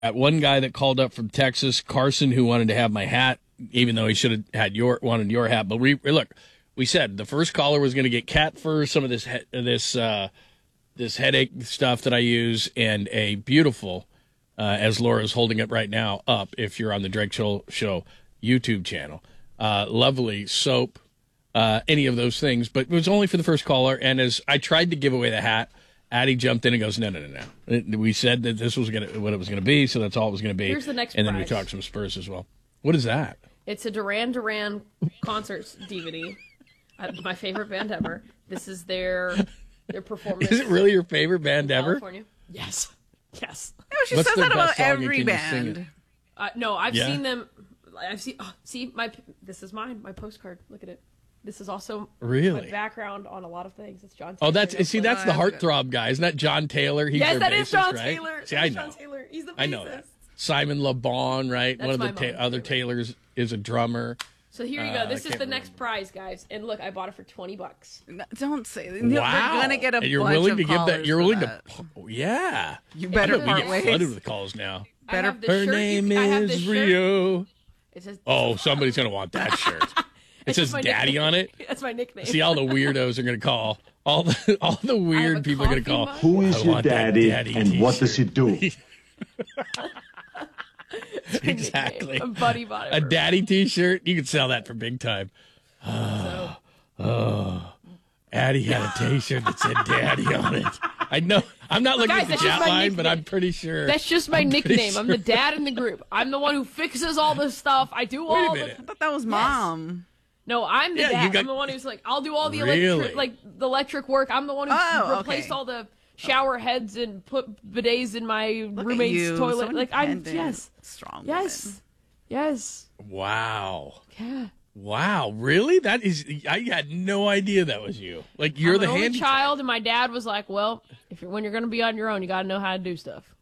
That one guy that called up from Texas, Carson, who wanted to have my hat, even though he should have had wanted your hat. But we said the first caller was going to get cat fur, some of this headache stuff that I use, and a beautiful, as Laura's holding it right now, up if you're on the Drake Show YouTube channel, lovely soap, any of those things. But it was only for the first caller, and as I tried to give away the hat, Addie jumped in and goes, no. We said that this was what it was going to be, so that's all it was going to be. Here's the next And prize. then we talked some Spurs as well. What is that? It's a Duran Duran concerts DVD. My favorite band ever. This is their performance. Is it really your favorite band ever? California? Yes. Yes. No, she What's says their that about best song, and every can you sing band. No, I've Yeah? seen them. I've seen. Oh, see, this is mine. My postcard. Look at it. This is also Really? my background on a lot of things. It's John Taylor. Oh, that's the Oh, heartthrob guy. Isn't that John Taylor? He's yes, their that bassist, is John right? Taylor. See, That I is know. John Taylor. He's the bassist. I know that. Simon Le Bon, right? That's One of my the mom's other favorite. Taylors is a drummer. So here you go. This is can't the next prize, guys. And look, I bought it for $20. No, don't say that. Wow. They're gonna get a And you're bunch willing of to give that. callers You're for willing that. to. Yeah. You better I bet we part get ways. flooded with calls now. I have the Her shirt. name I have is this shirt. Rio. It says, Oh, somebody's gonna want that shirt. It It's says just my "Daddy" nickname. on it. That's my nickname. See, all the weirdos are gonna call. All the weird a people are gonna coffee call. mug. Who is I your want that daddy, daddy and what does he t-shirt. do? Exactly. A buddy bought it. A for me. daddy T-shirt. You could sell that for big time. So, Addie had a T-shirt that said "Daddy" on it. I know. I'm not looking Guys, at the that's just chat my line, but nickname. I'm pretty sure. that's just my pretty nickname. I'm the sure. dad in the group. I'm the one who fixes all the stuff. I do Wait a all minute. I thought that was mom. No, I'm the Yeah, you dad. got- I'm the one who's like, I'll do all the Really? electric work. I'm the one who Oh, replaced okay. all the shower heads and put bidets in my Look at roommate's you, toilet. so Like I'm independent, strong. yes, woman. yes, Wow. yeah. Wow. Really? That is. I had no idea that was you. Like you're I'm the an only handy child, and my dad was like, "Well, when you're going to be on your own, you got to know how to do stuff."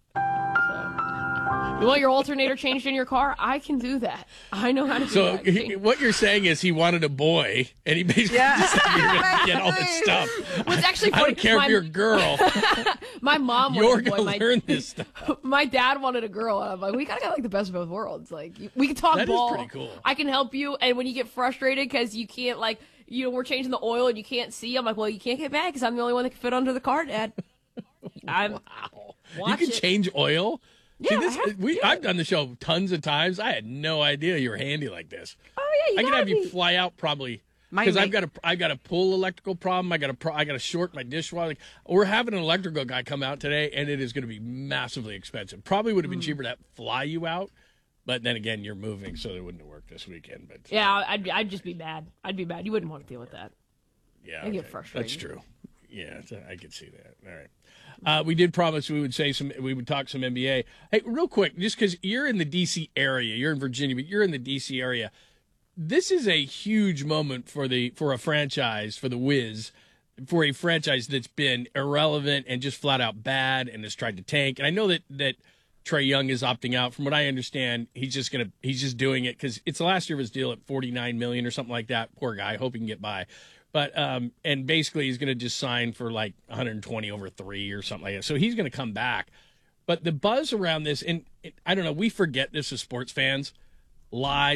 So, you want your alternator changed in your car? I can do that. I know how to do So that. what you're saying is he wanted a boy, and he basically just said you're gonna get all this stuff. It's actually I funny. don't care if you're a girl. My mom You're wanted a boy. gonna My, learn this stuff. my dad wanted a girl. And I'm like, we gotta get like the best of both worlds. Like, we can talk That is ball. pretty cool. I can help you. And when you get frustrated because you can't we're changing the oil and you can't see, I'm like, well, you can't get mad because I'm the only one that can fit under the car, Dad. I'm. Wow. You Watch can it. change oil. Yeah, I have to. I've done the show tons of times. I had no idea you were handy like this. Oh yeah, you I could gotta have you be. fly out probably My because mate- I got a pull electrical problem. I got to short my dishwasher. Like, we're having an electrical guy come out today, and it is going to be massively expensive. Probably would have been cheaper to fly you out, but then again, you're moving, so it wouldn't have worked this weekend. But Yeah, I'd just be mad. I'd be mad. You wouldn't want to deal with that. yeah, I get okay. frustrated. That's true. Yeah, I could see that. All right. We did promise we would talk some NBA. Hey, real quick, just because you're in the D.C. area, you're in Virginia, but you're in the D.C. area. This is a huge moment for a franchise, for the Wiz, for a franchise that's been irrelevant and just flat out bad and has tried to tank. And I know that Trae Young is opting out. From what I understand, he's just doing it because it's the last year of his deal at $49 million or something like that. Poor guy, hope he can get by. But and basically he's going to just sign for like 120 over 3 or something like that. So he's going to come back. But the buzz around this, and I don't know, we forget this as sports fans. Lie.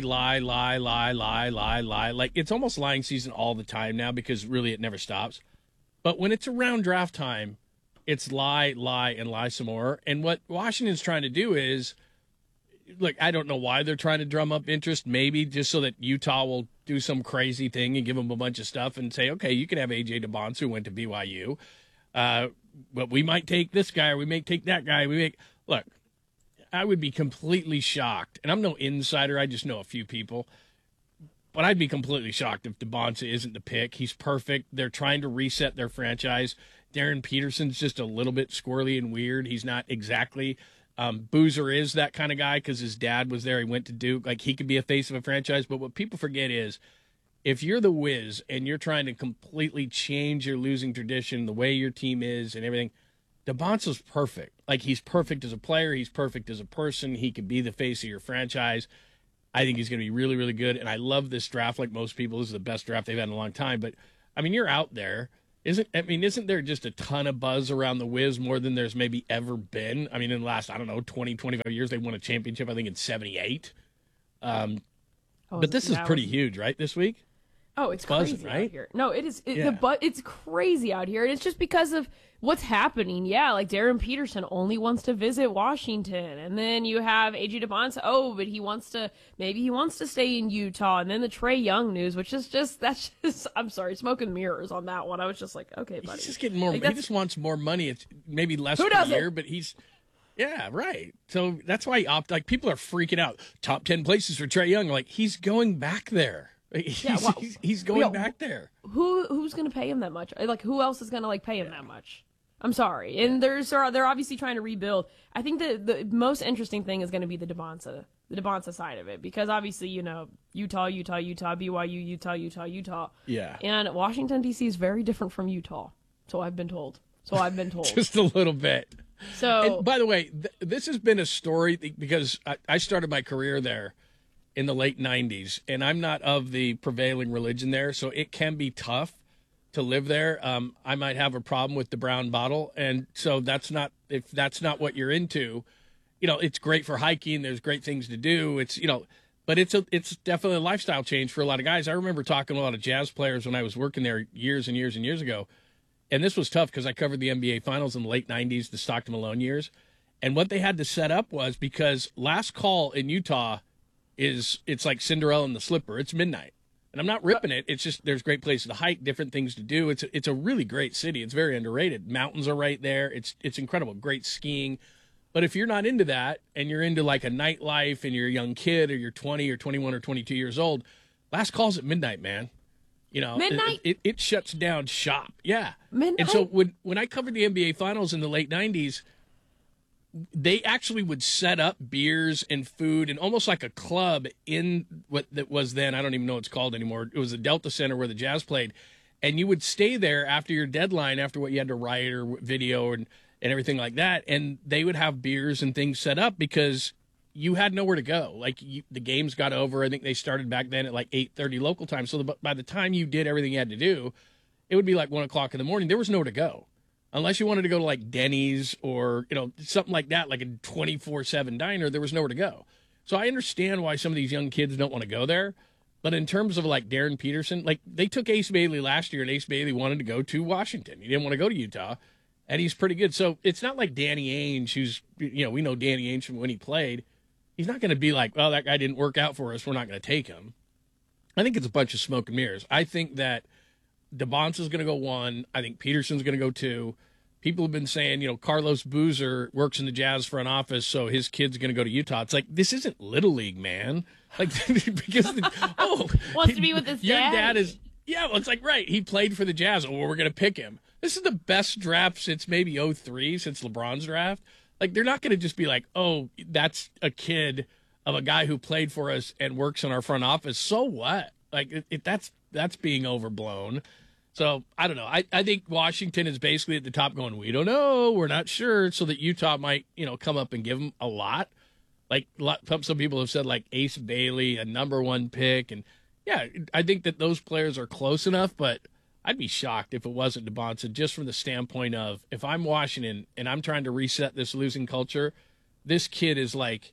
Like, it's almost lying season all the time now because really it never stops. But when it's around draft time, it's lie, and lie some more. And what Washington's trying to do is, look, I don't know why they're trying to drum up interest, maybe just so that Utah will do some crazy thing and give them a bunch of stuff and say, okay, you can have A.J. DeBonce who went to BYU. But we might take this guy or we may take that guy. Look, I would be completely shocked. And I'm no insider. I just know a few people. But I'd be completely shocked if DeBonce isn't the pick. He's perfect. They're trying to reset their franchise. Darren Peterson's just a little bit squirrely and weird. He's not exactly Boozer is that kind of guy because his dad was there. He went to Duke. Like, he could be a face of a franchise. But what people forget is if you're the Wiz and you're trying to completely change your losing tradition, the way your team is and everything, DeBonce's perfect. Like, he's perfect as a player. He's perfect as a person. He could be the face of your franchise. I think he's going to be really, really good. And I love this draft like most people. This is the best draft they've had in a long time. But, I mean, you're out there. Isn't there just a ton of buzz around the Wiz more than there's maybe ever been? I mean, in the last, I don't know, 20, 25 years, they won a championship, I think, in 78. But this is pretty huge, right, this week? Oh, it's buzzing, crazy right? out here. No, it is. Yeah. It's crazy out here, and it's just because of what's happening. Yeah, like Darren Peterson only wants to visit Washington, and then you have AJ DeBonsa. Oh, but he wants to stay in Utah, and then the Trey Young news, which is that's just. I'm sorry, smoke and mirrors on that one. I was just like, okay, buddy. He's just getting more. Like, he just wants more money. It's maybe less Who per doesn't? year, but he's. Yeah, right. So that's why he like people are freaking out. Top 10 places for Trey Young. Like he's going back there. He's going back there. Who's going to pay him that much? Like, who else is going to like pay him that much? I'm sorry. And they're obviously trying to rebuild. I think the most interesting thing is going to be the DeBonsa side of it, because obviously, you know, Utah, BYU, Utah. Yeah. And Washington D.C. is very different from Utah. So I've been told. Just a little bit. So, and by the way, this has been a story because I started my career there in the late 90s, and I'm not of the prevailing religion there, so it can be tough to live there. I might have a problem with the brown bottle, and so if that's not what you're into, you know, it's great for hiking. There's great things to do. It's, you know, but it's definitely a lifestyle change for a lot of guys. I remember talking to a lot of jazz players when I was working there years and years and years ago. And this was tough because I covered the NBA Finals in the late 90s, the Stockton Malone years. And what they had to set up was, because last call in Utah it's like Cinderella and the Slipper. It's midnight. And I'm not ripping it. It's just there's great places to hike, different things to do. It's a really great city. It's very underrated. Mountains are right there. It's incredible. Great skiing. But if you're not into that and you're into like a nightlife and you're a young kid or you're 20 or 21 or 22 years old, last call's at midnight, man. You know, midnight? It shuts down shop. Yeah. Midnight? And so when I covered the NBA Finals in the late 90s, they actually would set up beers and food and almost like a club in what that was then. I don't even know what it's called anymore. It was the Delta Center where the Jazz played. And you would stay there after your deadline, after what you had to write or video and everything like that. And they would have beers and things set up because you had nowhere to go. Like the games got over. I think they started back then at like 8:30 local time. So by the time you did everything you had to do, it would be like 1 o'clock in the morning. There was nowhere to go unless you wanted to go to like Denny's or, you know, something like that, like a 24/7 diner. There was nowhere to go. So I understand why some of these young kids don't want to go there. But in terms of like Darren Peterson, like they took Ace Bailey last year and Ace Bailey wanted to go to Washington. He didn't want to go to Utah. And he's pretty good. So it's not like Danny Ainge, who's, you know, we know Danny Ainge from when he played. He's not going to be like, well, that guy didn't work out for us. We're not going to take him. I think it's a bunch of smoke and mirrors. I think that DeBonsa's going to go 1. I think Peterson's going to go 2. People have been saying, you know, Carlos Boozer works in the Jazz front office, so his kid's going to go to Utah. It's like, this isn't Little League, man. Like, because, wants to be with his dad. Your dad is, yeah, well, it's like, right, he played for the Jazz. Oh, well, we're going to pick him. This is the best draft since maybe 03, since LeBron's draft. Like, they're not going to just be like, oh, that's a kid of a guy who played for us and works in our front office. So what? Like, that's being overblown. So, I don't know. I think Washington is basically at the top going, we don't know. We're not sure. So that Utah might, you know, come up and give them a lot. Like, some people have said, like, Ace Bailey, a number 1 pick. And, yeah, I think that those players are close enough, but I'd be shocked if it wasn't DeBonsa, just from the standpoint of, if I'm Washington and I'm trying to reset this losing culture, this kid is like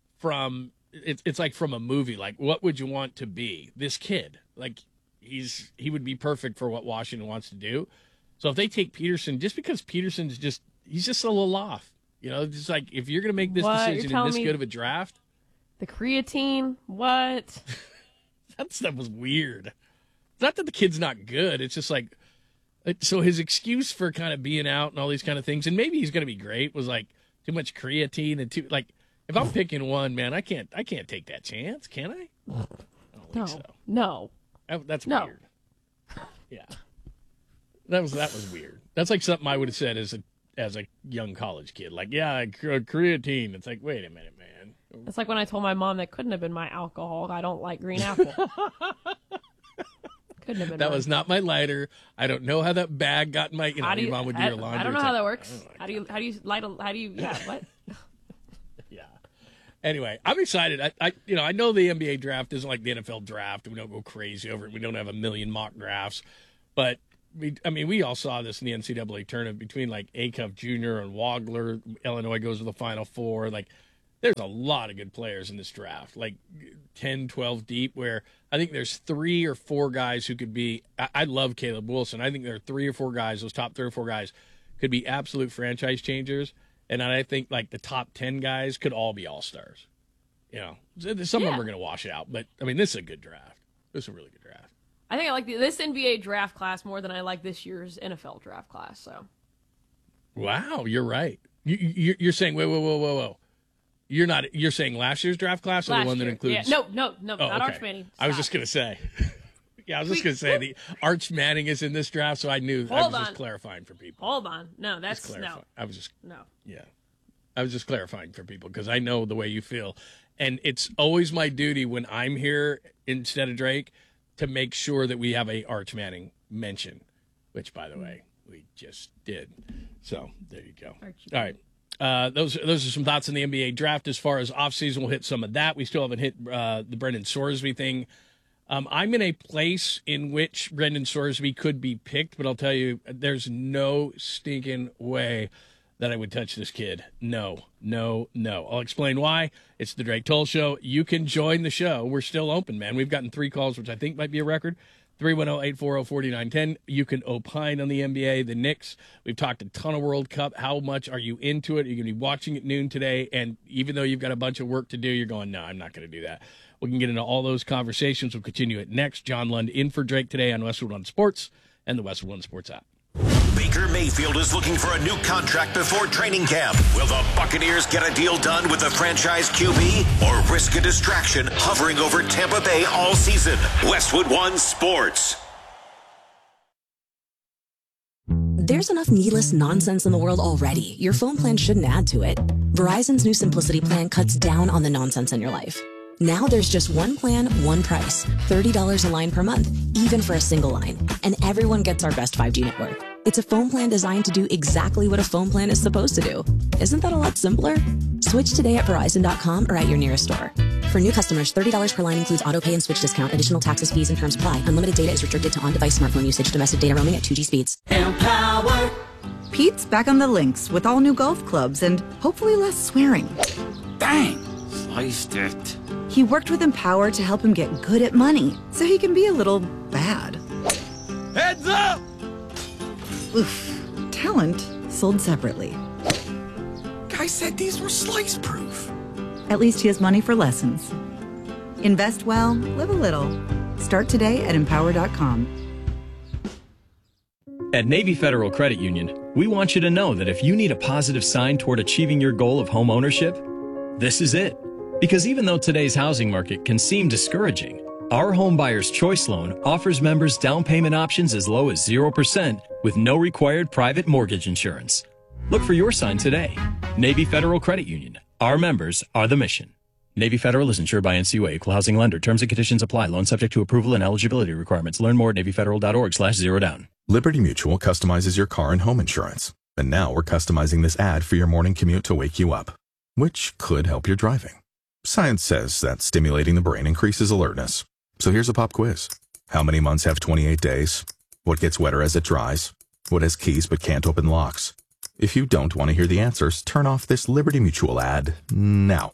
it's like from a movie. Like, what would you want to be? This kid. Like, he would be perfect for what Washington wants to do. So if they take Peterson, just because Peterson's he's just a little off. You know, just like, if you're going to make this decision in this good of a draft. The creatine, what? That stuff was weird. It's not that the kid's not good. It's just like, so his excuse for kind of being out and all these kind of things, and maybe he's going to be great, was like too much creatine and too, like, if I'm picking one, man, I can't take that chance, can I? I don't think so. No. That's No. weird. Yeah. That was weird. That's like something I would have said as a young college kid. Like, yeah, creatine. It's like, wait a minute, man. It's like when I told my mom that couldn't have been my alcohol. I don't like green apple. Couldn't have been. That mine. was not my lighter. I don't know how that bag got in my. You know, your mom would do your laundry. I don't know It's how like, that works. How do you yeah, what? Yeah. Anyway, I'm excited. I know the NBA draft isn't like the NFL draft. We don't go crazy over it. We don't have a million mock drafts, but we all saw this in the NCAA tournament between like Acuff Jr. and Wagler. Illinois goes to the Final Four. Like, there's a lot of good players in this draft, like 10, 12 deep, where I think there's 3 or 4 guys who could be – I love Caleb Wilson. I think there are 3 or 4 guys, those top 3 or 4 guys, could be absolute franchise changers. And I think, like, the top 10 guys could all be all-stars. You know, some of them are going to wash out. But, I mean, this is a good draft. This is a really good draft. I think I like this NBA draft class more than I like this year's NFL draft class. So, wow, you're right. You're saying, whoa. You're saying last year's draft class or the one that includes? Yeah. No, not Arch Manning. Stop. I was just going to say. Yeah, I was just going to say the Arch Manning is in this draft, so I knew. I was just clarifying for people. Hold on. No, that's no. I was just no. Yeah, I was just clarifying for people because I know the way you feel, and it's always my duty when I'm here instead of Drake to make sure that we have a Arch Manning mention, which, by the way, we just did. So there you go. All right. Those are some thoughts on the NBA draft. As far as offseason, we'll hit some of that. We still haven't hit the Brendan Sorsby thing. I'm in a place in which Brendan Sorsby could be picked, but I'll tell you, there's no stinking way that I would touch this kid. No. I'll explain why. It's the Drake Toll Show. You can join the show. We're still open, man. We've gotten 3 calls, which I think might be a record. 310-840-4910. You can opine on the NBA, the Knicks. We've talked a ton of World Cup. How much are you into it? Are you going to be watching at noon today? And even though you've got a bunch of work to do, you're going, no, I'm not going to do that. We can get into all those conversations. We'll continue it next. John Lund in for Drake today on Westwood One Sports and the Westwood One Sports app. Baker Mayfield is looking for a new contract before training camp. Will the Buccaneers get a deal done with the franchise QB or risk a distraction hovering over Tampa Bay all season? Westwood One Sports. There's enough needless nonsense in the world already. Your phone plan shouldn't add to it. Verizon's new Simplicity plan cuts down on the nonsense in your life. Now there's just one plan, one price, $30 a line per month, even for a single line. And everyone gets our best 5G network. It's a phone plan designed to do exactly what a phone plan is supposed to do. Isn't that a lot simpler? Switch today at Verizon.com or at your nearest store. For new customers, $30 per line includes autopay and switch discount. Additional taxes, fees, and terms apply. Unlimited data is restricted to on-device smartphone usage. Domestic data roaming at 2G speeds. Empower. Pete's back on the links with all new golf clubs and hopefully less swearing. Bang! Sliced it. He worked with Empower to help him get good at money, so he can be a little bad. Heads up! Oof. Talent sold separately. Guy said these were slice-proof. At least he has money for lessons. Invest well, live a little. Start today at Empower.com. At Navy Federal Credit Union, we want you to know that if you need a positive sign toward achieving your goal of home ownership, this is it. Because even though today's housing market can seem discouraging, our Home Buyer's Choice Loan offers members down payment options as low as 0% with no required private mortgage insurance. Look for your sign today. Navy Federal Credit Union. Our members are the mission. Navy Federal is insured by NCUA, equal housing lender. Terms and conditions apply. Loan subject to approval and eligibility requirements. Learn more at NavyFederal.org/zerodown. Liberty Mutual customizes your car and home insurance. And now we're customizing this ad for your morning commute to wake you up, which could help your driving. Science says that stimulating the brain increases alertness. So here's a pop quiz. How many months have 28 days? What gets wetter as it dries? What has keys but can't open locks? If you don't want to hear the answers, turn off this Liberty Mutual ad now.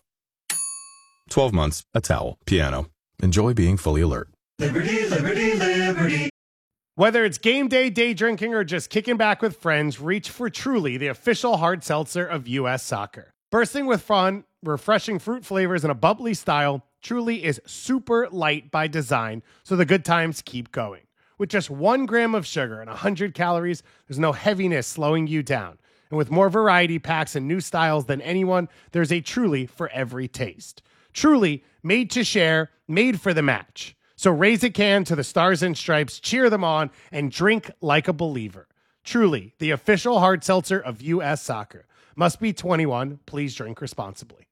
12 months, a towel, piano. Enjoy being fully alert. Liberty, liberty, liberty. Whether it's game day, day drinking, or just kicking back with friends, reach for Truly, the official hard seltzer of U.S. soccer. Bursting with fun, refreshing fruit flavors, and a bubbly style, Truly is super light by design, so the good times keep going. With just 1 gram of sugar and 100 calories, there's no heaviness slowing you down. And with more variety packs and new styles than anyone, there's a Truly for every taste. Truly, made to share, made for the match. So raise a can to the Stars and Stripes, cheer them on, and drink like a believer. Truly, the official hard seltzer of U.S. soccer. Must be 21. Please drink responsibly.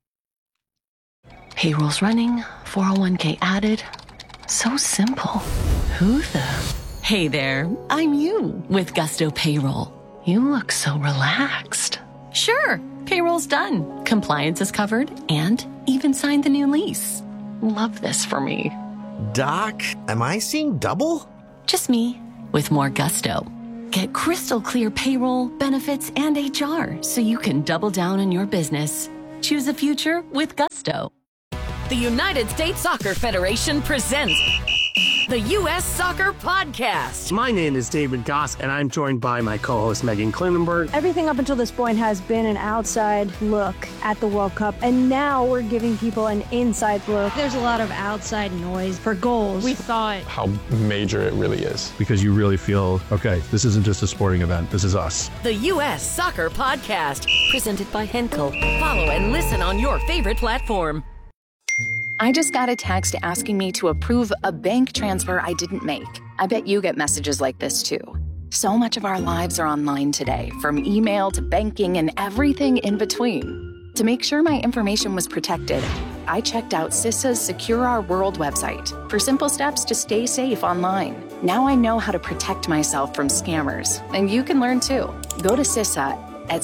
Payroll's running, 401k added. So simple. Who the? Hey there, I'm you with Gusto Payroll. You look so relaxed. Sure, payroll's done. Compliance is covered and even signed the new lease. Love this for me. Doc, am I seeing double? Just me with more gusto. Get crystal clear payroll, benefits, and HR so you can double down on your business. Choose a future with Gusto. The United States Soccer Federation presents the U.S. Soccer Podcast. My name is David Goss, and I'm joined by my co-host Megan Klinenberg. Everything up until this point has been an outside look at the World Cup, and now we're giving people an inside look. There's a lot of outside noise for goals. We saw it. How major it really is. Because you really feel, okay, this isn't just a sporting event, this is us. The U.S. Soccer Podcast, presented by Henkel. Follow and listen on your favorite platform. I just got a text asking me to approve a bank transfer I didn't make. I bet you get messages like this too. So much of our lives are online today, from email to banking and everything in between. To make sure my information was protected, I checked out CISA's Secure Our World website for simple steps to stay safe online. Now I know how to protect myself from scammers, and you can learn too. Go to CISA at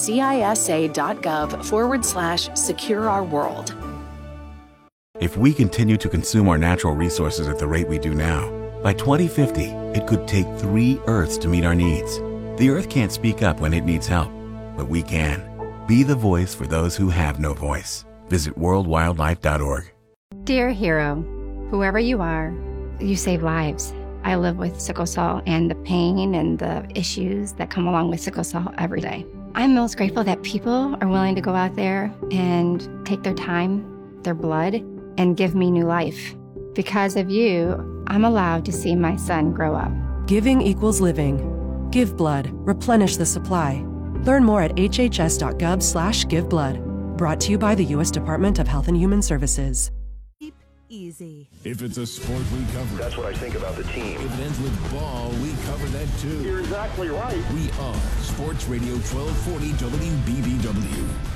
cisa.gov/secure-our-world. If we continue to consume our natural resources at the rate we do now, by 2050, it could take 3 Earths to meet our needs. The Earth can't speak up when it needs help, but we can. Be the voice for those who have no voice. Visit worldwildlife.org. Dear hero, whoever you are, you save lives. I live with sickle cell and the pain and the issues that come along with sickle cell every day. I'm most grateful that people are willing to go out there and take their time, their blood, and give me new life. Because of you, I'm allowed to see my son grow up. Giving equals living. Give blood. Replenish the supply. Learn more at hhs.gov/giveblood. Brought to you by the U.S. Department of Health and Human Services. Easy. If it's a sport, we cover it. That's what I think about the team. If it ends with ball, we cover that too. You're exactly right. We are Sports Radio 1240 WBBW.